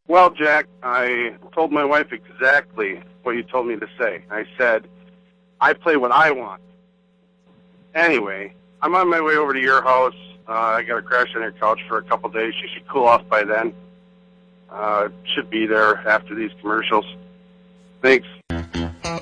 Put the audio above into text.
Well, Jack, I told my wife exactly what you told me to say. I said, I play what I want. Anyway, I'm on my way over to your house. I got to crash on your couch for a couple days. You should cool off by then. Should be there after these commercials. Thanks.